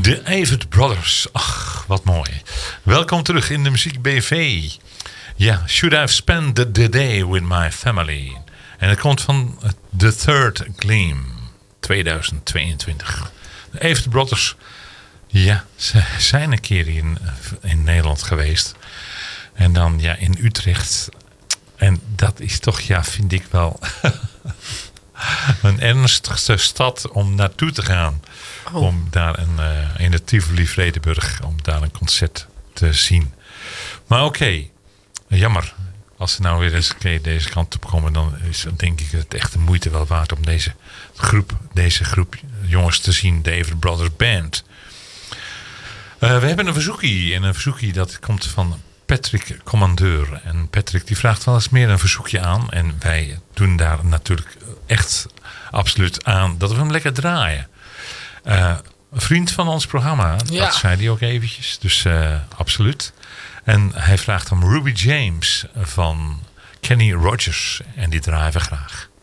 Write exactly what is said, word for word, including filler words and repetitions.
De Avett Brothers. Ach, wat mooi. Welkom terug in de Muziek B V. Ja, Should I've Spent the, the Day with My Family. En het komt van The Third Gleam tweeduizend tweeëntwintig. De Avett Brothers, ja, ze zijn een keer in, in Nederland geweest. En dan ja, in Utrecht. En dat is toch, ja, vind ik wel een ernstigste stad om naartoe te gaan. Oh. Om daar een, uh, in de Tivoli Vredenburg, om daar een concert te zien. Maar oké, okay, jammer. Als ze nou weer eens een keer deze kant op komen, dan is denk ik het echt de moeite wel waard om deze groep, deze groep jongens te zien. De Avett Brothers Band. Uh, we hebben een verzoekie. En een verzoekie dat komt van Patrick Commandeur. En Patrick die vraagt wel eens meer een verzoekje aan. En wij doen daar natuurlijk echt absoluut aan dat we hem lekker draaien. Uh, een vriend van ons programma, ja. Dat zei hij ook eventjes. Dus uh, absoluut. En hij vraagt om Ruby James van Kenny Rogers. En die draaien we graag.